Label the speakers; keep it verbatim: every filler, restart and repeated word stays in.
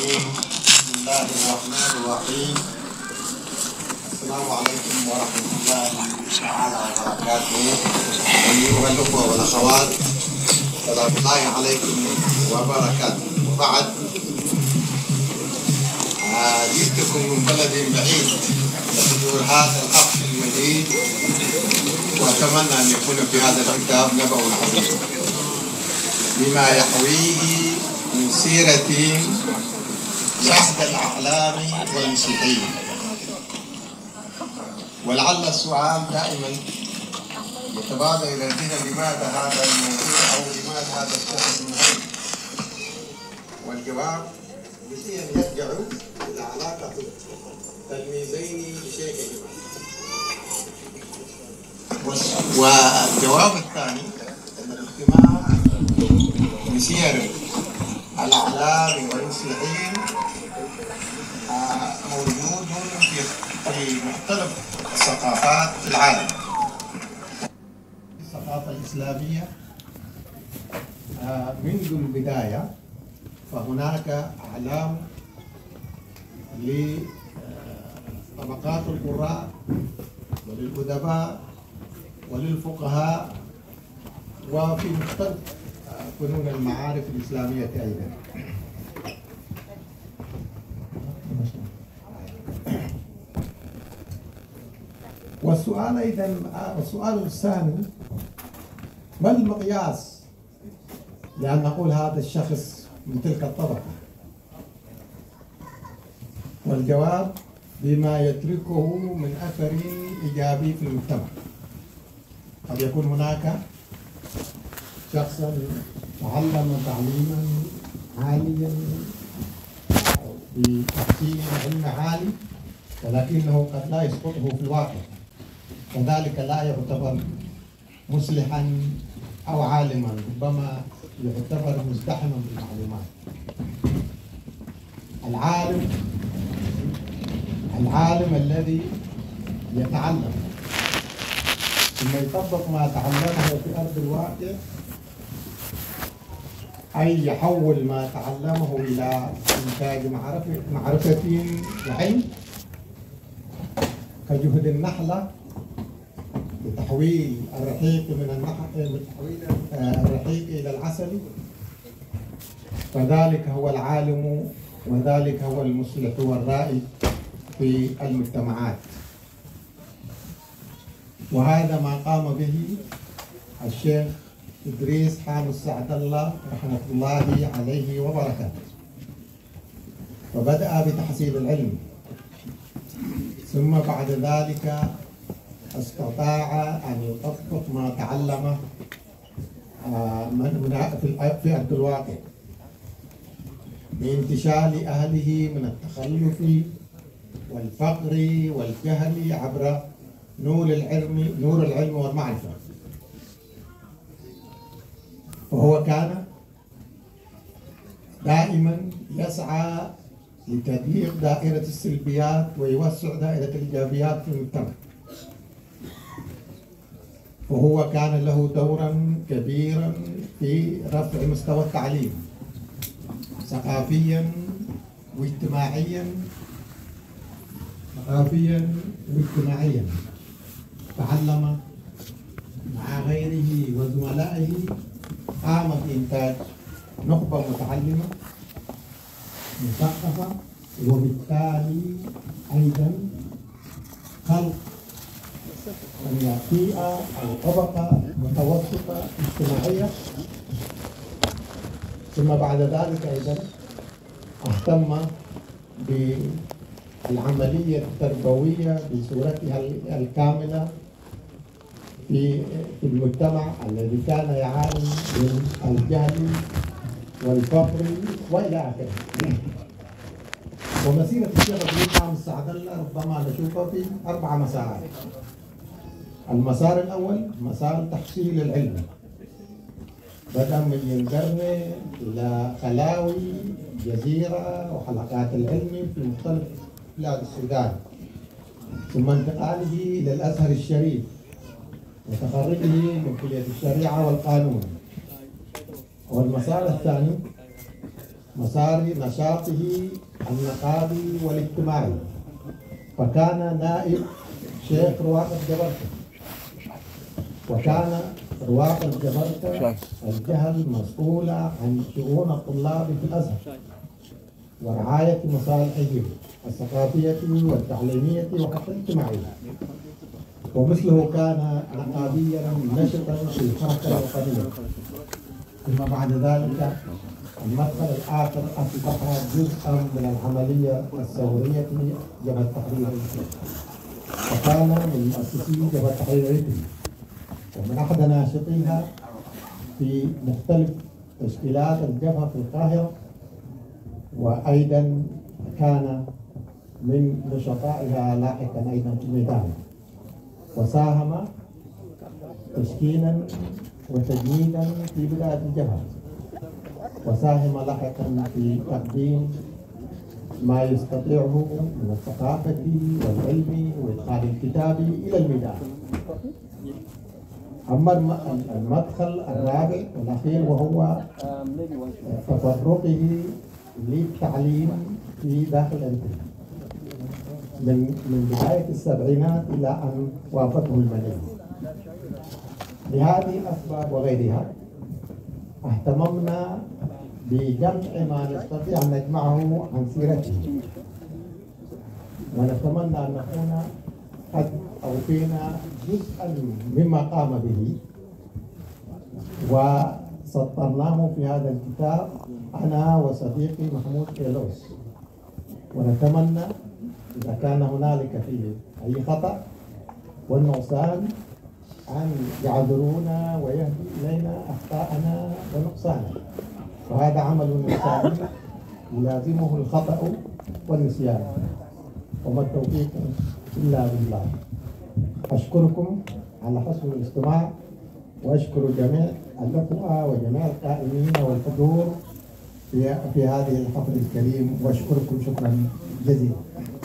Speaker 1: الرجيم. بسم الله الرحمن الرحيم. السلام عليكم ورحمة الله تعالى وبركاته. أيها الأخوة والأخوات، سلام الله عليكم وبركاته. وبعد جئتكم من بلد بعيد لحضور هذا الحفل المجيد، وأتمنى أن يكون في هذا الكتاب نبأ عظيم بما يحويه من سيرة لأحد الأعلام والمسيحيين. ولعل السؤال دائما يتبادر إلى الذهن: لماذا هذا الموضوع أو لماذا هذا الشخص المهم؟ والجواب جزئيا يرجع إلى علاقة تلميذين بشيخهما. والجواب الثاني أن الاهتمام بسير الأعلام والمسيحيين موجود في مختلف ثقافات العالم. الثقافة الإسلامية منذ البداية فهناك أعلام لطبقات القراء وللأدباء وللفقهاء وفي مختلف فنون المعارف الإسلامية أيضا. والسؤال أيضا السؤال الثاني: ما المقياس لأن نقول هذا الشخص من تلك الطبقة؟ والجواب: بما يتركه من أثر إيجابي في المجتمع. قد يكون هناك شخصا تعلم تعليما عاليا بتحصيل علم عالي، ولكنه قد لا يسقطه في الواقع، كذلك لا يعتبر مصلحا أو عالما، ربما يعتبر مزدحما بالمعلومات. العالم العالم الذي يتعلم ثم يطبق ما تعلمه في أرض الواقع، أي يحول ما تعلمه إلى إنتاج معرفة معرفة وعلم، كجهد النحلة لتحويل الرحيق من النحل تحويل الرحيق إلى العسل، فذلك هو العالم وذلك هو المصلح والرائد في المجتمعات. وهذا ما قام به الشيخ إدريس حامد سعد الله رحمة الله عليه وبركاته. فبدأ بتحصيل العلم، ثم بعد ذلك استطاع أن يطبق ما تعلمه في أرض الواقع بانتشال أهله من التخلف والفقر والجهل عبر نور العلم نور العلم والمعرفة. وهو كان دائما يسعى لتضييق دائرة السلبيات ويوسع دائرة الإيجابيات في المجتمع. وهو كان له دورا كبيرا في رفع مستوى التعليم ثقافيا واجتماعيا ثقافيا واجتماعيا. تعلم مع غيره وزملائه، قام بإنتاج نخبة متعلمة مثقفة، وبالتالي أيضا خلق بيئة أو طبقة متوسطة اجتماعية. ثم بعد ذلك أيضا اهتم بالعملية التربوية بصورتها الكاملة في المجتمع الذي كان يعاني من الجهل والفقر والى اخره. ومسيره الشيخ إدريس حامد سعد الله ربما نشوفها في اربع مسارات. المسار الاول مسار تحصيل العلم، بدأ من ينقرن الى خلاوي جزيره وحلقات العلم في مختلف بلاد السودان، ثم انتقاله الى الازهر الشريف وتخرجه من كليه الشريعه والقانون. والمسار الثاني مسار نشاطه النقابي والاجتماعي، فكان نائب شيخ رواق الجبرتة، وكان رواق الجبرتة الجهة المسؤولة عن شؤون الطلاب في الأزهر ورعاية مصالحهم الثقافية والتعليمية وحتى الاجتماعية، ومثله كان نقابيا نشطا في الحركة الوطنية. ثم بعد ذلك المدخل الآخر أصبح جزءا من العملية الثورية في جبهة تحرير الوطن، وكان من مؤسسي جبهة تحرير الوطن ومن أحد ناشطيها في مختلف تشكيلات الجبهة في القاهرة، وأيضا كان من نشطائها لاحقا أيضا في الميدان، وساهم تشكيلا وتجنيدا في بداية الجبهة، وساهم لاحقا في تقديم ما يستطيعه من الثقافة والعلم وإدخال الكتاب إلى الميدان. أما المدخل الرابع والأخير وهو تفرقه للتعليم في داخل الأنتريه من من بداية السبعينات إلى أن وافته المدينة. لهذه الأسباب وغيرها اهتممنا بجمع ما نستطيع أن نجمعه عن سيرته، ونتمنى أن نكون قد أوفينا جزءا مما قام به وسطرناه في هذا الكتاب أنا وصديقي محمود كيلوس، ونتمنى إذا كان هنالك فيه أي خطأ والنقصان أن يعذرونا ويهدي إلينا أخطاءنا ونقصانا، وهذا عمل إنساني يلازمه الخطأ والنسيان، وما التوفيق إلا بالله. أشكركم على حسن الاستماع، وأشكر جميع الأخوة وجميع القائمين والحضور في في هذه الحفل الكريم، وأشكركم شكرا جزيلا.